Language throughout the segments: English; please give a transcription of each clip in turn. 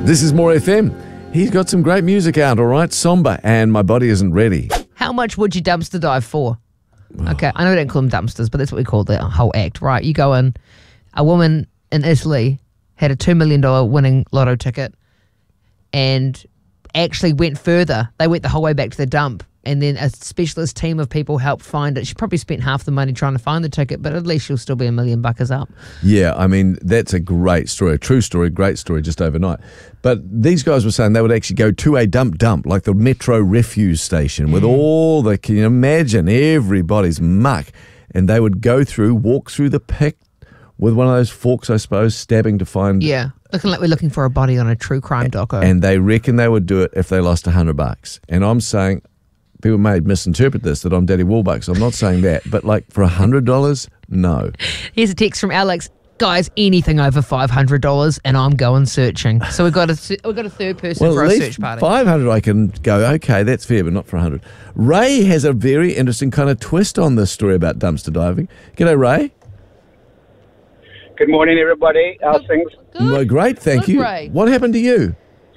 This is More FM. He's got some great music out, all right? Somber and My Body Isn't Ready. How much would you dumpster dive for? Okay, I know we don't call them dumpsters, but that's what we call the whole act, right? You go in, a woman in Italy had a $2 million winning lotto ticket and actually went further. They went the whole way back to the dump, and then a specialist team of people helped find it. She probably spent half the money trying to find the ticket, but at least she'll still be $1 million up. Yeah, I mean, that's a great story, a true story, great story just overnight. But these guys were saying they would actually go to a dump, like the Metro refuse station with all the, can you imagine, everybody's muck. And they would go through, walk through the pit with one of those forks, I suppose, stabbing to find... Yeah, looking like we're looking for a body on a true crime doco. And they reckon they would do it if they lost $100. And I'm saying... People may misinterpret this, that I'm Daddy Warbucks. I'm not saying that. But like for $100, no. Here's a text from Alex. Guys, anything over $500 and I'm going searching. So we've got a third person for our search party. $500 I can go, okay, that's fair, but not for $100. Ray has a very interesting kind of twist on this story about dumpster diving. G'day, Ray. Good morning, everybody. How's things? No, great, thank you. Ray. What happened to you?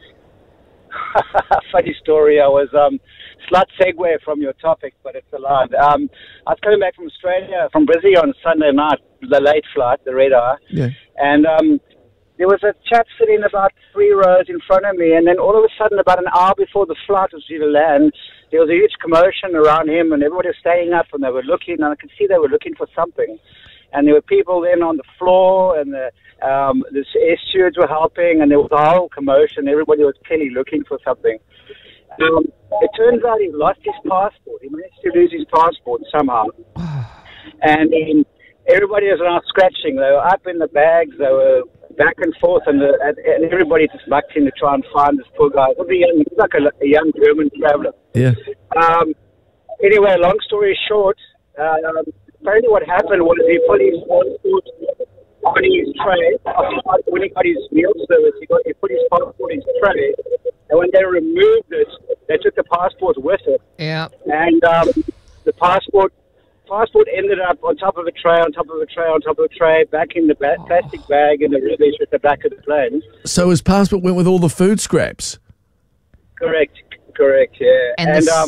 Funny story. I was... slight segue from your topic, but it's allowed. I was coming back from Australia, from Brizzy on Sunday night, the late flight, the red eye. Yeah. And there was a chap sitting about 3 rows in front of me, and then all of a sudden, about an hour before the flight was due to land, there was a huge commotion around him, and everybody was standing up, and they were looking, and I could see they were looking for something. And there were people then on the floor, and the air stewards were helping, and there was a whole commotion. Everybody was clearly looking for something. It turns out he lost his passport. He managed to lose his passport somehow. And everybody was now scratching. They were up in the bags. They were back and forth. And everybody just mucked in to try and find this poor guy. He was like a young German traveler. Yeah. Anyway, long story short, apparently what happened was he put his passport on his tray. When he got his meal service, he put his passport in his tray. And when they removed it, they took the passport with it. Yeah. And the passport ended up on top of a tray, back in the plastic bag in the rubbish at the back of the plane. So his passport went with all the food scraps? Correct, yeah. And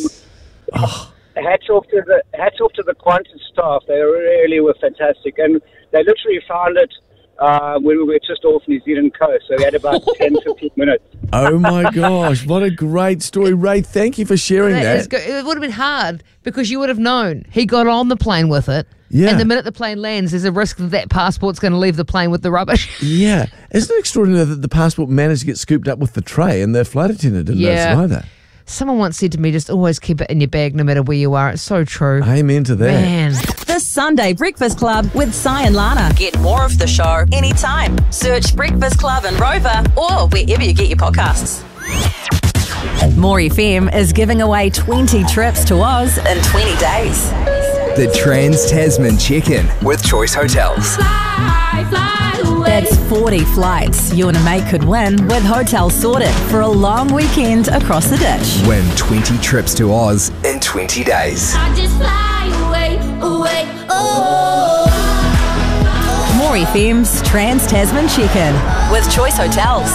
hats off to the Qantas staff. They really were fantastic. And they literally found it when we were just off New Zealand coast, so we had about 10-15 minutes. Oh my gosh, what a great story. Ray, thank you for sharing that. It would have been hard because you would have known. He got on the plane with it, and the minute the plane lands, there's a risk that passport's going to leave the plane with the rubbish. Yeah. Isn't it extraordinary that the passport managed to get scooped up with the tray and the flight attendant didn't notice either? Someone once said to me, just always keep it in your bag no matter where you are. It's so true. Amen to that. Man. The Sunday Breakfast Club with Si and Lana. Get more of the show anytime. Search Breakfast Club in Rover or wherever you get your podcasts. More FM is giving away 20 trips to Oz in 20 days. The Trans-Tasman Check-In with Choice Hotels. Fly away. That's 40 flights you and a mate could win with hotels sorted for a long weekend across the ditch. Win 20 trips to Oz in 20 days. I just fly away, oh. More FM's Trans-Tasman Check-In with Choice Hotels.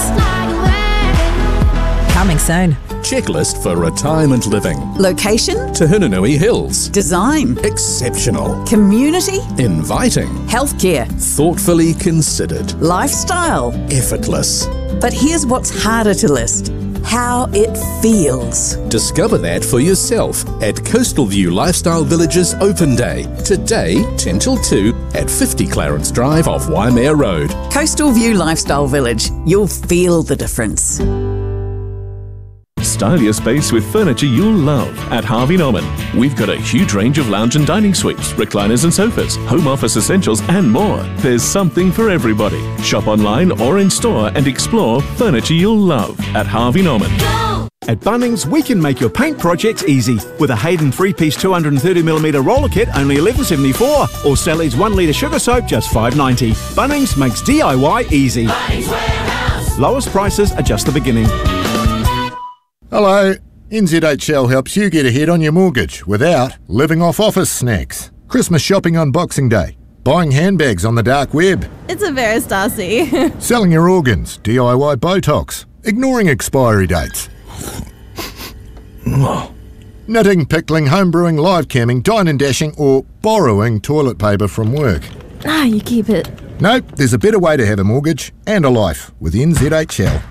Coming soon. Checklist for retirement living. Location? Tahunanui Hills. Design? Exceptional. Community? Inviting. Healthcare? Thoughtfully considered. Lifestyle? Effortless. But here's what's harder to list. How it feels. Discover that for yourself at Coastal View Lifestyle Village's Open Day. Today, 10 till 2 at 50 Clarence Drive off Waimea Road. Coastal View Lifestyle Village. You'll feel the difference. Style your space with furniture you'll love at Harvey Norman. We've got a huge range of lounge and dining suites, recliners and sofas, home office essentials and more. There's something for everybody. Shop online or in store and explore furniture you'll love at Harvey Norman. At Bunnings, we can make your paint projects easy with a Hayden 3-piece 230mm roller kit, only $11.74, or Sally's 1-litre sugar soap, just $5.90. Bunnings makes DIY easy. Lowest prices are just the beginning. Hello. NZHL helps you get ahead on your mortgage without living off office snacks. Christmas shopping on Boxing Day. Buying handbags on the dark web. It's a Veris Darcy. Selling your organs, DIY Botox. ignoring expiry dates. Knitting, pickling, homebrewing, live camming, dine and dashing, or borrowing toilet paper from work. You keep it. Nope, there's a better way to have a mortgage and a life with NZHL.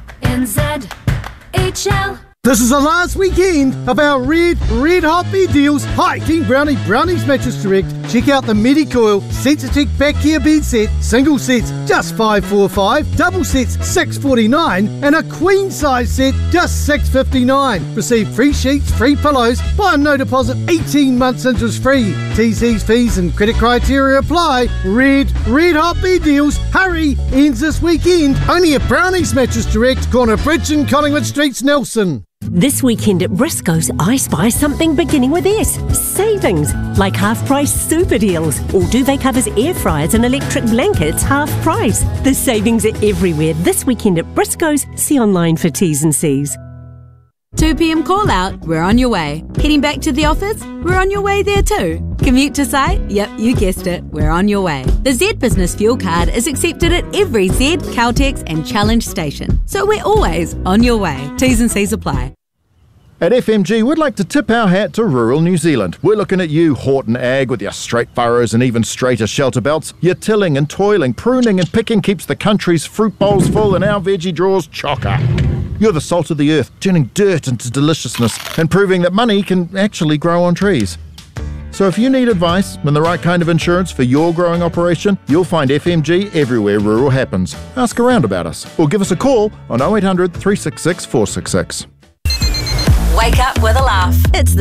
NZHL. This is the last weekend of our red hot bed deals. Hi, Team Brownies Mattress Direct. Check out the Medicoil Sensitech Back Care Bed Set. Single sets just $545, double sets $649, and a queen size set just $659. Receive free sheets, free pillows, buy no deposit, 18 months interest free. TC's fees and credit criteria apply. Red hot bed deals. Hurry, ends this weekend. Only at Brownies Mattress Direct, corner Bridge and Collingwood Streets, Nelson. This weekend at Briscoe's, I spy something beginning with S. Savings, like half-price super deals, or duvet covers, air fryers and electric blankets half price. The savings are everywhere this weekend at Briscoe's. See online for T's and C's. 2 p.m. call out, we're on your way. Heading back to the office, we're on your way there too. Commute to site? Yep, you guessed it, we're on your way. The Z Business Fuel Card is accepted at every Z, Caltex and Challenge station. So we're always on your way. T's and C's apply. At FMG, we'd like to tip our hat to rural New Zealand. We're looking at you, Horton Ag, with your straight furrows and even straighter shelter belts. Your tilling and toiling, pruning and picking keeps the country's fruit bowls full and our veggie drawers chocker. You're the salt of the earth, turning dirt into deliciousness and proving that money can actually grow on trees. So if you need advice and the right kind of insurance for your growing operation, you'll find FMG everywhere rural happens. Ask around about us or give us a call on 0800 366 466. Wake up with a laugh. It's the